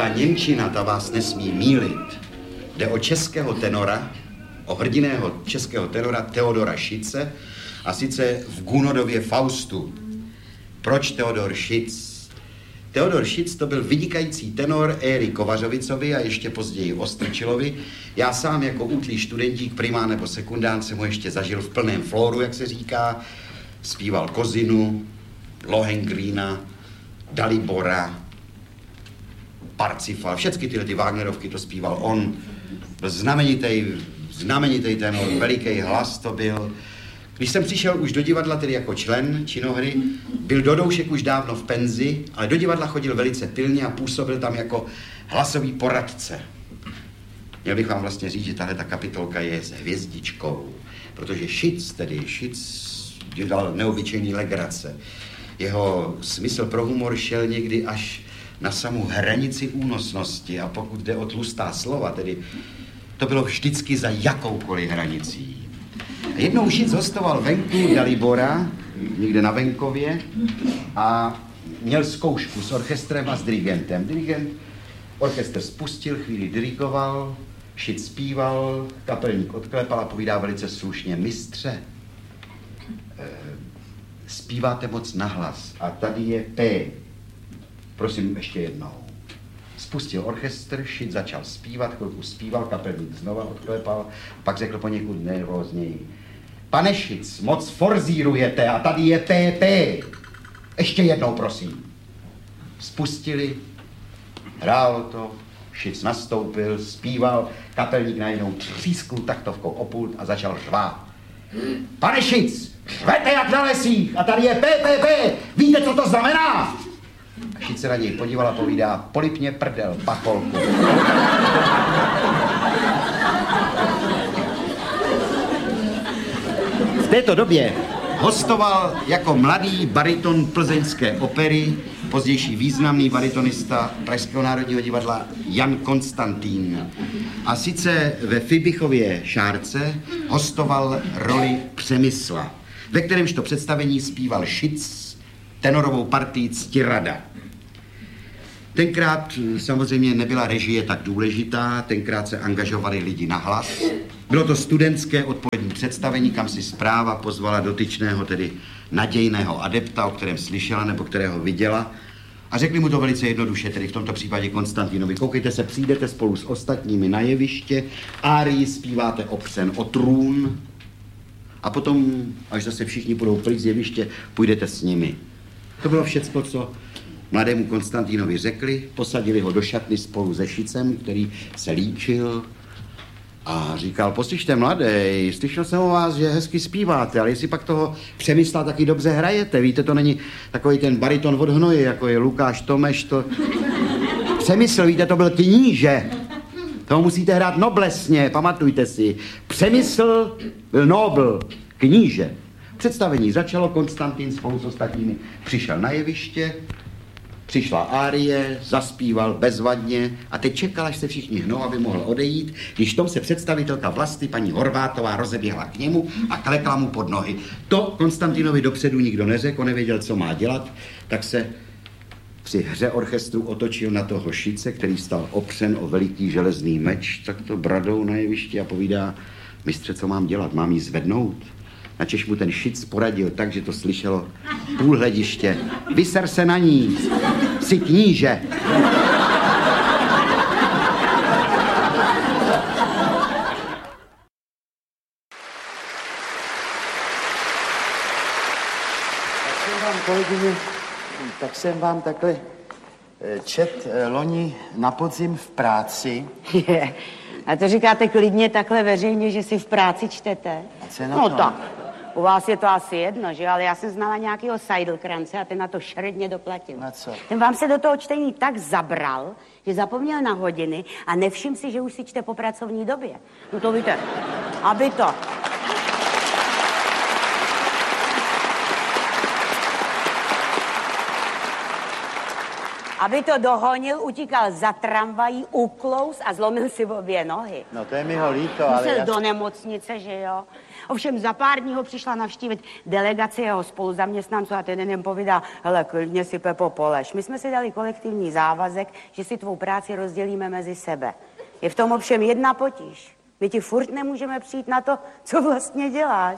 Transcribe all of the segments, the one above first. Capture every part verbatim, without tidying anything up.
ta němčina, ta vás nesmí mýlit. Jde o českého tenora, o hrdiného českého tenora Teodora Schiitze, a sice v Gunodově Faustu. Proč Teodor Schiitz? Teodor Schiitz to byl vynikající tenor éry Kovařovicovi a ještě později Ostrčilovi. Já sám jako útlý studentík, primán nebo sekundán jsem ho ještě zažil v plném flóru, jak se říká. Zpíval Kozinu, Lohengrína, Dalibora, Parsifal, všechny tyhle ty Wagnerovky to zpíval on. Byl znamenitý, znamenitý tenor, veliký hlas to byl. Když jsem přišel už do divadla, tedy jako člen činohry, byl Dodoušek už dávno v penzi, ale do divadla chodil velice pilně a působil tam jako hlasový poradce. Měl bych vám vlastně říct, že tahle ta kapitolka je s hvězdičkou, protože Schiitz, tedy Schiitz dělal neobyčejný legrace. Jeho smysl pro humor šel někdy až na samou hranici únosnosti a pokud jde o tlustá slova, tedy to bylo vždycky za jakoukoliv hranicí. A jednou Schiitz hostoval venku Dalibora, někde na venkově, a měl zkoušku s orchestrem a s dirigentem. Dirigent orchestr spustil, chvíli dirigoval, Schiitz zpíval, kapelník odklepal a povídá velice slušně: mistře, eh, zpíváte moc nahlas a tady je P. Prosím ještě jednou. Spustil orchestr, Schiitz začal zpívat, chvilku zpíval, kapelník znova odklepal, pak řekl poněkud nervózněji: pane Schiitz, moc forzírujete a tady je P P. Ještě jednou, prosím. Spustili, hrálo to, Schiitz nastoupil, zpíval, kapelník najednou třískl taktovkou o pult a začal řvát: pane Schiitz, řvete jak na lesích a tady je P P P. Víte, co to znamená? Schiitz se na něj podíval a povídá: polipně prdel, pacholku. V této době hostoval jako mladý bariton plzeňské opery, pozdější významný baritonista Pražského národního divadla Jan Konstantín. A sice ve Fibichově Šárce hostoval roli Přemysla, ve kterémž to představení zpíval Schiitz tenorovou partii Ctirada. Tenkrát samozřejmě nebyla režie tak důležitá, tenkrát se angažovali lidi na hlas. Bylo to studentské odpolední představení, kam si zpráva pozvala dotyčného, tedy nadějného adepta, o kterém slyšela nebo kterého viděla. A řekli mu to velice jednoduše, tedy v tomto případě Konstantinovi: koukejte se, přijdete spolu s ostatními na jeviště, árii zpíváte opřen o trůn a potom, až zase všichni půjdou pryč z jeviště, půjdete s nimi. To bylo všecko, co mladému Konstantinovi řekli, posadili ho do šatny spolu se Schietzem, který se líčil a říkal: poslyšte, mladej, slyšel jsem o vás, že hezky zpíváte, ale jestli pak toho Přemysla taky dobře hrajete, víte, to není takový ten bariton od hnoje, jako je Lukáš Tomeš, to... Přemysl, víte, to byl kníže, toho musíte hrát noblesně, pamatujte si. Přemysl byl nobl, kníže. Představení začalo, Konstantin spolu s ostatními přišel na jeviště, přišla árie, zaspíval bezvadně a teď čekal, až se všichni hnou, aby mohl odejít, když v tom se představitelka Vlasty, paní Horvátová, rozeběhla k němu a klekla mu pod nohy. To Konstantinovi dopředu nikdo neřekl, on nevěděl, co má dělat, tak se při hře orchestru otočil na toho Schiitze, který stal opřen o veliký železný meč, tak to bradou na jevišti a povídá: mistře, co mám dělat, mám jí zvednout? Načež mu ten Schiitz poradil tak, že to slyšelo půl hlediště: vyser se na ní, jsi kníže. Tak jsem vám, kolegyně, tak jsem vám takhle čet loni na podzim v práci. Je. A to říkáte klidně takhle veřejně, že si v práci čtete? No to? Tak, u vás je to asi jedno, že? Ale já jsem znala nějakého Seidelkrance a ten na to šredně doplatil. Na co? Ten vám se do toho čtení tak zabral, že zapomněl na hodiny a nevšiml si, že už si čte po pracovní době. No to víte, aby to... Aby to dohonil, utíkal za tramvají, uklous a zlomil si obě nohy. No to je mi ho líto, ale... Musel já... do nemocnice, že jo? Ovšem za pár dní ho přišla navštívit delegace jeho spoluzaměstnanců a ten jim povídá, hele, klidně si, Pepo, poleš. My jsme si dali kolektivní závazek, že si tvou práci rozdělíme mezi sebe. Je v tom ovšem jedna potíž. My ti furt nemůžeme přijít na to, co vlastně děláš.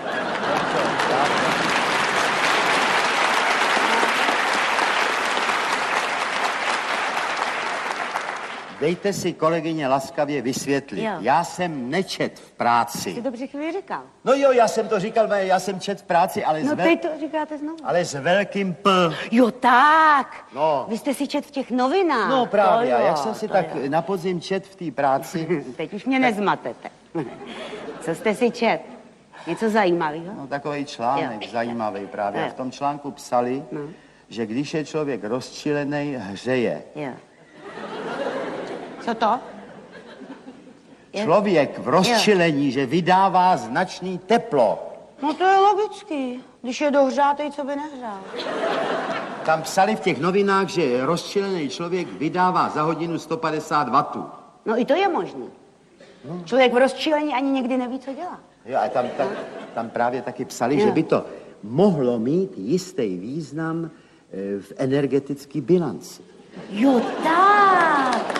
Dejte si, kolegyně, laskavě vysvětlit. Jo. Já jsem nečet v práci. Jsi to při chvíli říkal. No jo, já jsem to říkal, já jsem čet v práci, ale... No vel... teď to říkáte znovu. Ale s velkým P. Jo, tak. No. Vy jste si čet v těch novinách. No právě, jo, jak jsem si tak jo. na podzim čet v té práci. Teď už mě nezmatete. Co jste si čet? Něco zajímavého? No takový článek, jo. zajímavý právě. Jo. V tom článku psali, no. že když je člověk rozčilený, hřeje. Jo. Co to? Je? Člověk v rozčilení, je. že vydává značný teplo. No to je logický. Když je dohřátej, co by nehřál? Tam psali v těch novinách, že rozčilený člověk vydává za hodinu sto padesát wattů. No i to je možné. No. Člověk v rozčilení ani někdy neví, co dělá. Jo, a tam, tam, tam právě taky psali, jo. že by to mohlo mít jistý význam v energetické bilanci. Jo, tak.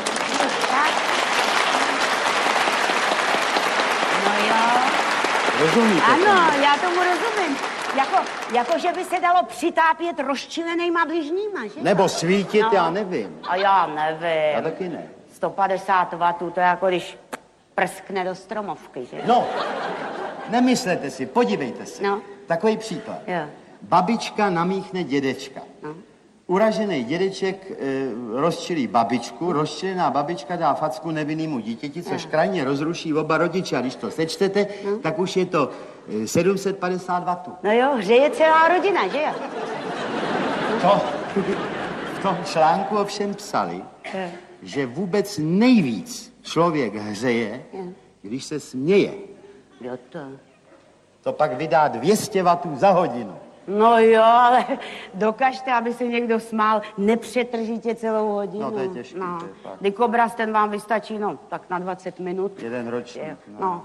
Rozumíte? Ano, tomu? Já tomu rozumím. Jako, jako, že by se dalo přitápět rozčilenejma bližníma, že? Nebo svítit, no. já nevím. A já nevím. Já taky ne. sto padesát wattů, to je jako když prskne do stromovky, že? No, nemyslete si, podívejte se. No. Takový příklad. Jo. Babička namíchne dědečka. No. Uražený dědeček e, rozčilí babičku, rozčilená babička dá facku nevinnému dítěti, což no. krajně rozruší oba rodiče. A když to sečtete, no. tak už je to e, sedm set padesát wattů. No jo, hřeje celá rodina, že jo? To v tom článku ovšem psali, je. že vůbec nejvíc člověk hřeje, je. když se směje. Jo to. To pak vydá dvě stě wattů za hodinu. No jo, ale dokažte, aby se někdo smál nepřetržitě celou hodinu. No to je těžké. No. Dikobraz, ten vám vystačí, no, tak na dvacet minut. Jeden ročník, je, no. no.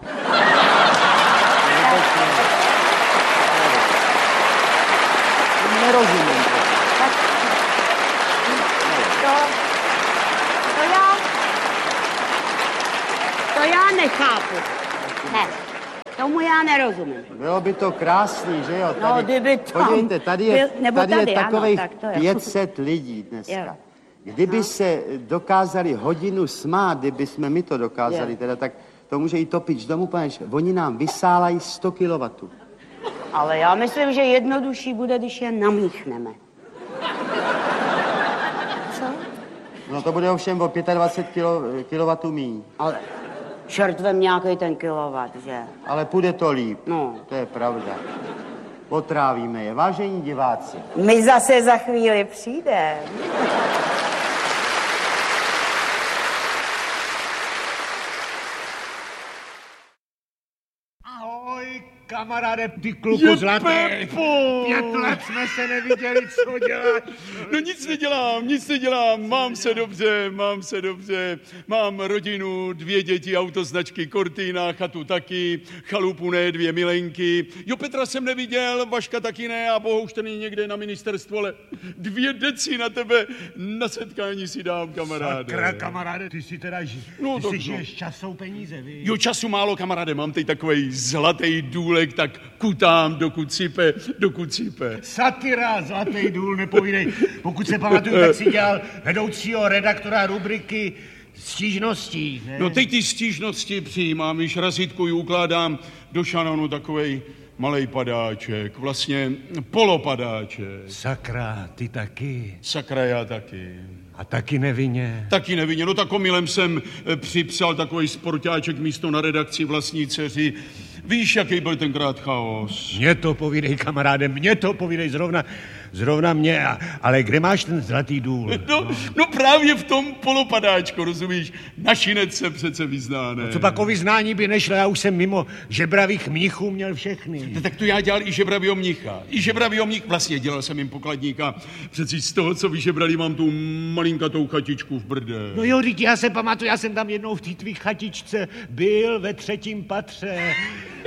Nerozumím. Tak, to, to já, to já nechápu. Ne. Tomu já nerozumím. Bylo by to krásný, že jo? Tady, no, kdyby tam... Podívejte, tady je, byl, tady tady, je takových ano, tak pět set lidí dneska. Jo. Kdyby no. se dokázali hodinu smát, kdyby jsme my to dokázali, jo. teda, tak to může i topič domů, panež, oni nám vysálají sto kilowattů. Ale já myslím, že jednodušší bude, když je namíchneme. Co? No to bude ovšem o dvacet pět kilowattů míň. Ale čert vem nějaký ten kilowatt, že? Ale půjde to líp. No. To je pravda. Potrávíme je. Vážení diváci. My zase za chvíli přijdeme. Ahoj, kamaráde, ty kluku zlatý. Pět let jsme se neviděli, co děláš? No nic nedělám, nic nedělám, mám se dobře, mám se dobře, mám rodinu, dvě děti, autoznačky Cortina, chatu taky, chalupu ne, dvě milenky. Jo, Petra jsem neviděl, Vaška taky ne a Bohuž ten je někde na ministerstvu, ale dvě deci na tebe na setkání si dám, kamaráde. Sakra, kamaráde, ty si teda ži... no, ty to, si no. žiješ čas jsou peníze, víš? Jo, času málo, kamaráde, mám teď takovej zlatý důlek, tak kutám, dokud sype, dokud sype. Satira, zlatý důl, nepovídej. Pokud se pamatuju, tak si dělal vedoucího redaktora rubriky stížností, ne? No teď ty stížnosti přijímám, již razítku ji ukládám do šanonu takovej malej padáček, vlastně polopadáček. Sakra, ty taky. Sakra, já taky. A taky nevinně. Taky nevinně, no tak omylem jsem připsal takovej sportáček místo na redakci vlastní dceři. Víš, jaký byl tenkrát chaos? Mně to povídej, kamaráde, mně to povídej zrovna. zrovna mě, ale kde máš ten Zlatý důl? No, no. no právě v tom polopadáčku, rozumíš? Našinec se přece vyzná, ne? No, co pak o vyznání by nešlo, já už jsem mimo žebravých mnichů měl všechny. No, tak to já dělal i žebravýho mnicha. I žebravýho mnich, vlastně dělal jsem jim pokladníka. Přeci z toho, co vyžebrali, mám tu malinkatou chatičku v Brde. No jo, teď já se pamatuju, já jsem tam jednou v té tvý chatičce byl ve třetím patře.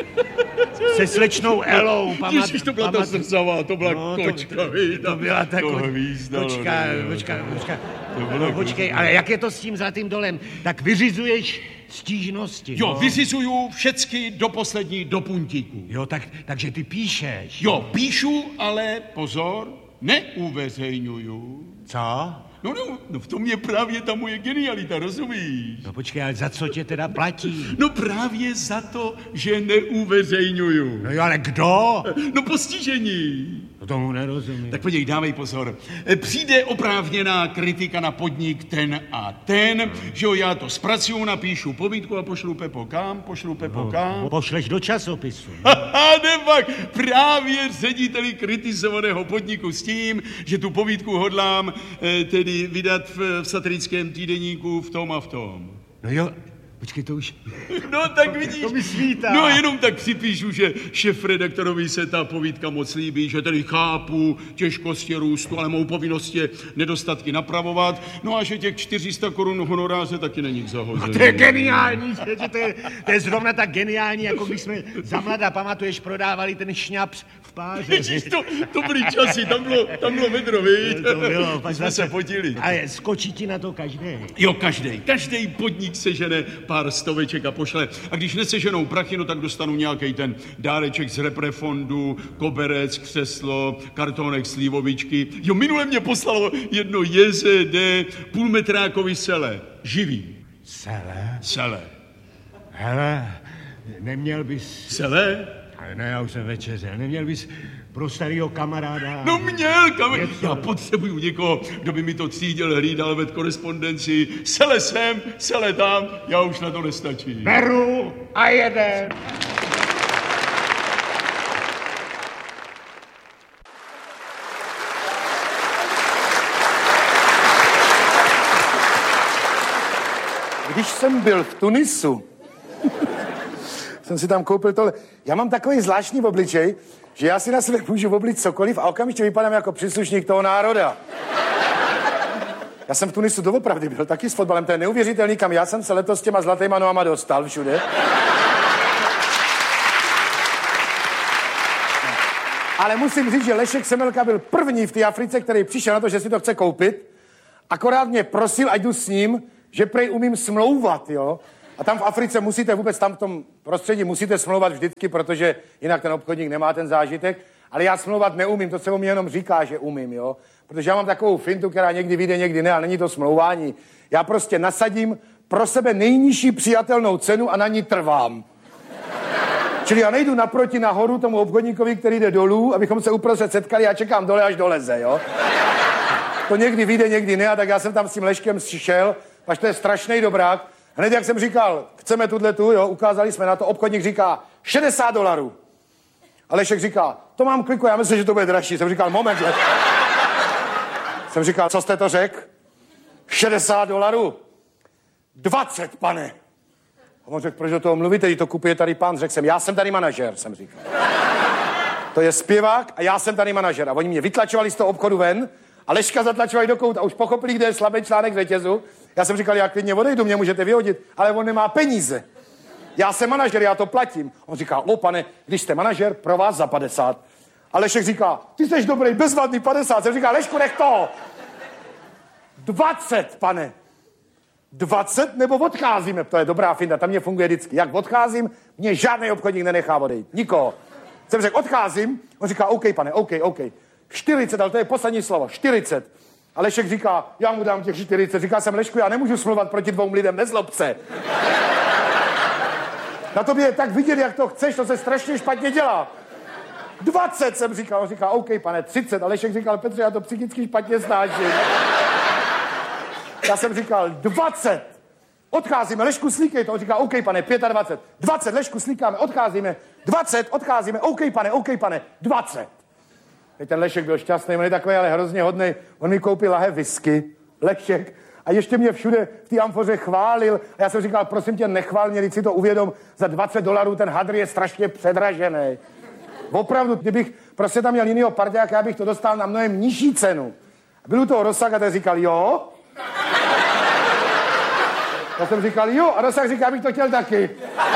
Se slečnou Elou, pamatuju. Ježiš, to byla ta zrzavá, to byla no, kočka, to, víš, to byla ta ko... hvízda, kočka, no, kočka, kočka. To No, počkej, ale jak je to s tím Zlatým dolem? Tak vyřizuješ stížnosti, Jo, no? vyřizuju všecky do poslední, do puntíku. Jo, tak, takže ty píšeš. Jo, píšu, ale pozor, neuveřejňuju. Co? No, no, no, v tom je právě ta moje genialita, rozumíš? No počkej, ale za co tě teda platí? No právě za to, že neuveřejňuju. No jo, ale kdo? No postižení. No tomu nerozumím. Tak podívej, dávej pozor. Přijde oprávněná kritika na podnik ten a ten, že jo, já to zpracuju, napíšu povídku a pošlu Pepo kam, pošlu Pepo no, kam. Pošleš do časopisu. Haha, nepak, právě řediteli kritizovaného podniku s tím, že tu povídku hodlám eh, tedy vydat v, v satirickém týdeníku v tom a v tom. No jo, počkej, to už... No tak vidíš. To mi svítá. No jenom tak připíšu, že šéfredaktorovi se ta povídka moc líbí, že tedy chápu těžkosti růstu, ale mou povinnost je nedostatky napravovat. No a že těch čtyři sta korun honoráře taky není k zahození. To je geniální, že to je, to je zrovna tak geniální, jako když jsme za mladá, pamatuješ, prodávali ten šňaps v páře. Ježíš, to, to byly časy, tam bylo, tam bylo vedro, víš? To bylo, pak jsme se potili. Ale skočí ti na to každý. Jo, každý. Každý podnik sežene pár stoveček a pošle. A když neseženou prachy, no tak dostanu nějaký ten dáreček z reprefondu, koberec, křeslo, kartonek, slivovičky. Jo, minule mě poslalo jedno J Z D půlmetrákový sele. Živý. Sele? Sele. Hele, neměl bys... Sele? Ale ne, já už jsem večeřel. Neměl bys pro starýho kamaráda... No měl, kamarád. Já potřebuju někoho, kdo by mi to třídil, hlídal, ved korespondenci. Sele sem, sele tam, já už na to nestačí. Beru a jeden. Když jsem byl v Tunisu, jsem si tam koupil tohle. Já mám takový zvláštní obličej, že já si na sebe můžu oblit cokoliv a okamžitě vypadám jako příslušník toho národa. Já jsem v Tunisu doopravdy byl taky s fotbalem, to je neuvěřitelný, kam já jsem se letos s těma zlatýma nohama dostal všude. Ale musím říct, že Lešek Semelka byl první v té Africe, který přišel na to, že si to chce koupit. Akorát mě prosil, ať jdu s ním, že prej umím smlouvat, jo. A tam v Africe musíte vůbec, tam v tom prostředí musíte smlouvat vždycky, protože jinak ten obchodník nemá ten zážitek. Ale já smlouvat neumím, to se o mě jenom říká, že umím, jo. Protože já mám takovou fintu, která někdy vyjde, někdy ne, a není to smlouvání. Já prostě nasadím pro sebe nejnižší přijatelnou cenu a na ní trvám. Čili já nejdu naproti nahoru tomu obchodníkovi, který jde dolů, abychom se uprostřed setkali, já čekám dole, až doleze, jo. To někdy vyjde, někdy ne, a tak já jsem tam s tím Leškem šel, až to je strašný dobrák. Hned jak jsem říkal, chceme tuto, jo, ukázali jsme na to, obchodník říká šedesát dolarů. A Lešek říká, to mám kliku, já myslím, že to bude dražší. Jsem říkal, moment, le... Jsem říkal, co jste to řekl? šedesát dolarů. dvacet, pane. A on řekl, proč do toho mluvíte, když to kupuje tady pán. Řekl jsem, já jsem tady manažer, jsem říkal. To je zpěvák a já jsem tady manažer. A oni mě vytlačovali z toho obchodu ven a Leška zatlačovali do kouta. A už pochopili, kde je slabý článek řetězu. Já jsem říkal, já klidně odejdu, mě můžete vyhodit, ale on nemá peníze. Já jsem manažer, já to platím. On říká, o pane, když jste manažer, pro vás za padesát. A Lešek říká, ty jsi dobrý, bezvadný padesát. Jsem říká, Lešku, nech to. dvacet, pane. dvacet nebo odcházíme? To je dobrá finta, tam mě funguje vždycky. Jak odcházím, mě žádný obchodník nenechá odejít. Nikoho. Jsem řekl, odcházím. On říká, OK, pane, OK, OK. čtyřicet, ale to je poslední slovo, čtyřicet. A Lešek říká, já mu dám těch čtyřicet. Říká jsem, Lešku, já nemůžu smlouvat proti dvou lidem, nezlob se. Na tobě je tak vidět, jak to chceš, to se strašně špatně dělá. dvacet jsem říkal, on říká, OK, pane, třicet. A Lešek říkal, Petře, já to psychicky špatně snáším. Já jsem říkal, dvacet. Odcházíme, Lešku, slíkej to. On říká, OK, pane, dvacet pět. dvacet, Lešku, slíkáme, odcházíme. dvacet, odcházíme, OK, pane, OK, pane, dvacet. Teď ten Lešek byl šťastný, on je takový ale hrozně hodnej. On mi koupil lahev whisky, Lešek, a ještě mě všude v té amfoře chválil. A já jsem říkal, prosím tě, nechvál mě, když si to uvědom, za dvacet dolarů ten hadr je strašně předražený. Opravdu, kdybych prostě tam měl jinýho parťáka, já bych to dostal na mnohem nižší cenu. Byl u toho Rosák a ten říkal, jo? Já jsem říkal, jo, a Rosák říká, abych to chtěl taky.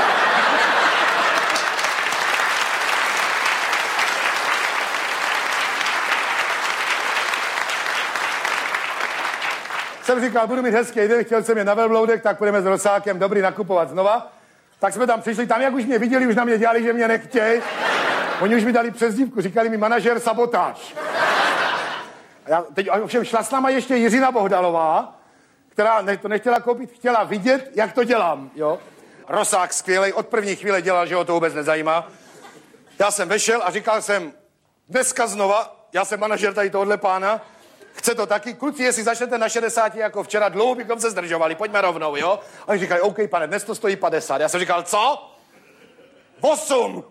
Jsem říkal, budu mít hezký den, chtěl jsem je na velbloudek, tak půjdeme s Rosákem, dobrý, nakupovat znova. Tak jsme tam přišli, tam jak už mě viděli, už na mě dělali, že mě nechtějí. Oni už mi dali přezdívku, říkali mi manažer sabotáž. A já, teď ovšem šla s náma ještě Jiřina Bohdalová, která ne, to nechtěla koupit, chtěla vidět, jak to dělám, jo. Rosák skvělej, od první chvíle dělal, že ho to vůbec nezajímá. Já jsem vešel a říkal jsem, dneska znova, já jsem manažer tady tohohle pána, chce to taky, kluci, jestli začnete na šedesáti jako včera, dlouho bychom se zdržovali, pojďme rovnou, jo. A oni říkají, OK, pane, dnes to stojí padesát. Já jsem říkal, co? osm.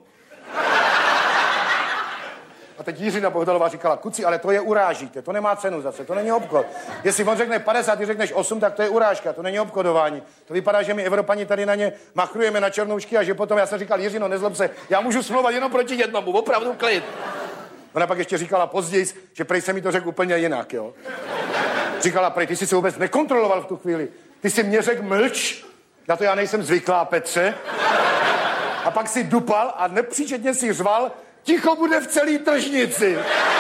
A teď Jiřina Bohdalová říkala, kuci, ale to je urážíte, to nemá cenu zase, to není obchod. Jestli on řekne padesát, ty řekneš osm, tak to je urážka, to není obchodování. To vypadá, že my Evropani tady na ně machrujeme na černoušky a že potom, já jsem říkal, Jiřino, nezlob se, já můžu smlouvat jenom proti jednomu, opravdu klid. Ona pak ještě říkala později, že prej se mi to řekl úplně jinak, jo. Říkala, prej, ty jsi se vůbec nekontroloval v tu chvíli. Ty jsi mě řekl mlč, na to já nejsem zvyklá, Petře. A pak si dupal a nepříčetně si řval, ticho bude v celé tržnici.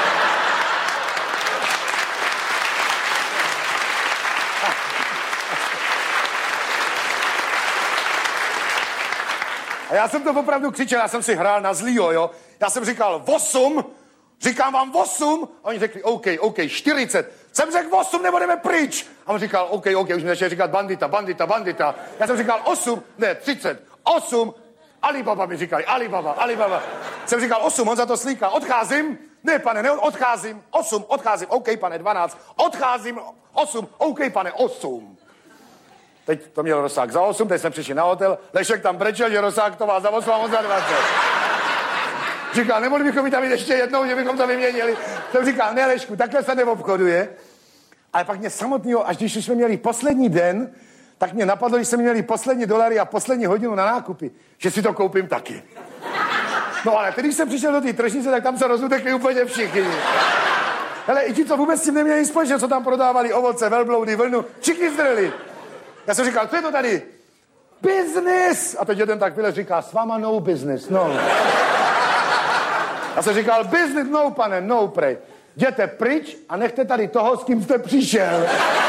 A já jsem to opravdu křičel, já jsem si hrál na zlýho, jo. Já jsem říkal osm, říkám vám osm, a oni řekli, OK, OK, čtyřicet. Jsem řekl osm, nebo jdeme pryč. A on říkal, OK, OK, už mi začali říkat bandita, bandita, bandita. Já jsem říkal osm, ne, třicet, osm, Alibaba mi říkali, Alibaba, Alibaba. Jsem říkal osm, on za to slíká, odcházím. Ne, pane, ne, odcházím, osm, odcházím, OK, pane, dvanáct, odcházím, osm, OK, pane, osm. Teď to měl Rosák za osm, teď jsme přišli na hotel, Lešek tam brečel, že Rosák to má za osm a on za dvacet. Říkal, nemohli bychom mi tam jít ještě jednou, že bychom to vyměnili. Jsem říkal, ne, Lešku, takhle se neobchoduje. Ale pak mě samotného, až když jsme měli poslední den, tak mě napadlo, když jsme měli poslední dolary a poslední hodinu na nákupy, že si to koupím taky. No ale teď, když jsem přišel do té tržnice, tak tam se rozutekli úplně všichni. Hele, i ti, co vůbec s tím neměli společně, co tam prodávali ovoce, velbloudy, vlnu, všichni zdreli. Já jsem říkal, co je to tady? Business! A teď jeden tak vylez říká, s váma no business, no. Já jsem říkal, business, no, pane, no, prej. Jděte pryč a nechte tady toho, s kým jste přišel.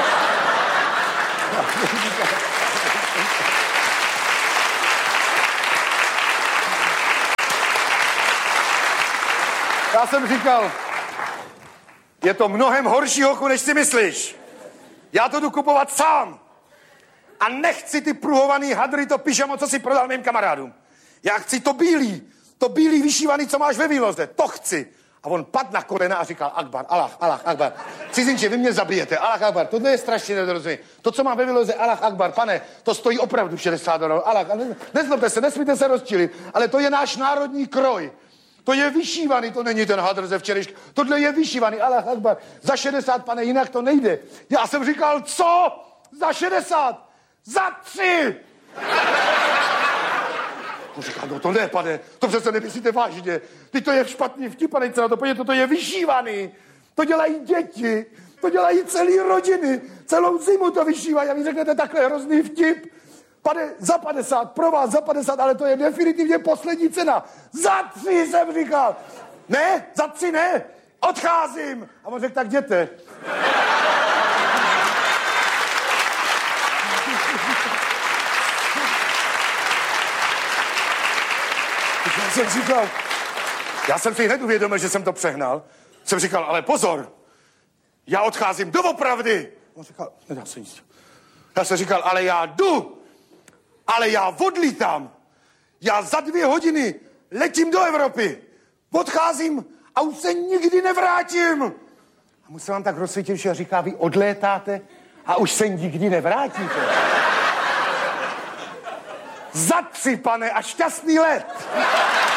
Já jsem říkal, je to mnohem horší, hochu, než si myslíš. Já to jdu kupovat sám. A nechci ty pruhovaný hadry, to pyžamo, co si prodal mým kamarádům. Já chci to bílý, to bílý vyšívaný, co máš ve výloze. To chci. A on padl na kolena a říkal, Akbar, Allah, Allah, Akbar. Cizinče, vy mě zabijete, Allah, Akbar. Tohle je strašně nedorozumění. To, co mám ve výloze, Allah, Akbar, pane, to stojí opravdu šedesát dolarů. Allah, nezlobte se, nesmíte se rozčilit, ale to je náš národní kroj. To je vyšívaný, to není ten hadr ze včerejška. Tohle je vyšívaný, Allah, Akbar. Za šedesát, pane, jinak to nejde. Já jsem říkal, co? Za šedesát? Za tři! On říká, no to ne, pane, to přece nemyslíte vážně. Teď to je špatný vtip, pane, co na to pojďte, to je vyšívaný. To dělají děti, to dělají celý rodiny. Celou zimu to vyšívají a vy řeknete takhle hrozný vtip. Pane, za padesát, pro vás za padesát, ale to je definitivně poslední cena. Za tři jsem říkal. Ne, za tři ne, odcházím. A on řekl, tak jděte. Já jsem říkal, já jsem si hned uvědomil, že jsem to přehnal. Jsem říkal, ale pozor, já odcházím doopravdy. On říkal, nedá se nic. Já jsem říkal, ale já jdu, ale já odlítám. Já za dvě hodiny letím do Evropy. Odcházím a už se nikdy nevrátím. A musel vám tak rozsvítit, že říká, vy odlétáte a už se nikdy nevrátíte. Za tři, pane, a šťastný let.